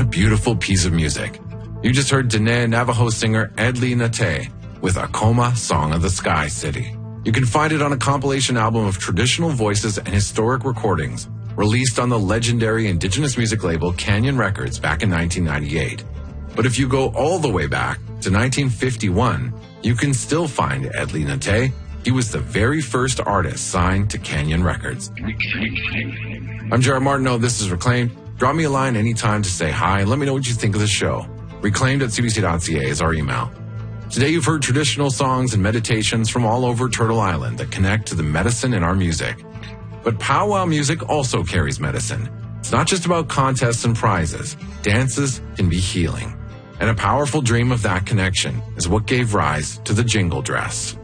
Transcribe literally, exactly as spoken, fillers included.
What a beautiful piece of music. You just heard Dene Navajo singer Edli Nate with Acoma, Song of the Sky City. You can find it on a compilation album of traditional voices and historic recordings released on the legendary indigenous music label Canyon Records back in nineteen ninety-eight. But if you go all the way back to nineteen fifty-one, you can still find Edli Nate. He was the very first artist signed to Canyon Records. I'm Jared Martineau. This is Reclaimed. Drop me a line anytime to say hi and let me know what you think of the show. Reclaimed at c b c dot c a is our email. Today you've heard traditional songs and meditations from all over Turtle Island that connect to the medicine in our music. But powwow music also carries medicine. It's not just about contests and prizes. Dances can be healing. And a powerful dream of that connection is what gave rise to the jingle dress.